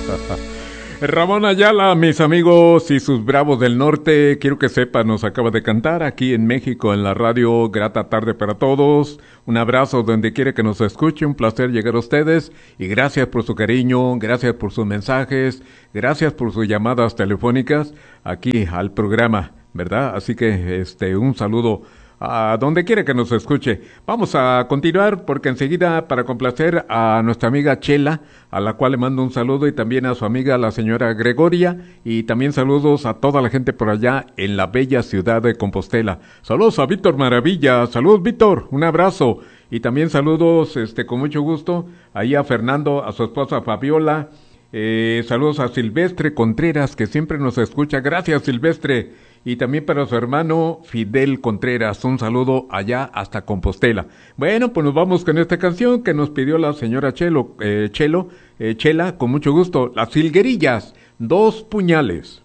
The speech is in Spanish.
Ramón Ayala, mis amigos y sus bravos del norte, quiero que sepan, nos acaba de cantar aquí en México en la radio. Grata tarde para todos, un abrazo donde quiera que nos escuche, un placer llegar a ustedes y gracias por su cariño, gracias por sus mensajes, gracias por sus llamadas telefónicas aquí al programa, ¿verdad? Así que un saludo a donde quiera que nos escuche. Vamos a continuar porque enseguida, para complacer a nuestra amiga Chela, a la cual le mando un saludo, y también a su amiga la señora Gregoria, y también saludos a toda la gente por allá en la bella ciudad de Compostela. Saludos a Víctor Maravilla, saludos Víctor, un abrazo, y también saludos con mucho gusto ahí a Fernando, a su esposa Fabiola. Saludos a Silvestre Contreras, que siempre nos escucha. Gracias, Silvestre. Y también para su hermano Fidel Contreras, un saludo allá hasta Compostela. Bueno, pues nos vamos con esta canción que nos pidió la señora Chela, con mucho gusto. Las Jilguerillas, Dos Puñales.